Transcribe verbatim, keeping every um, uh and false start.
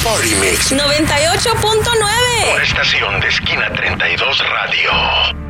Party Mix noventa y ocho punto nueve. Una estación de Esquina treinta y dos Radio.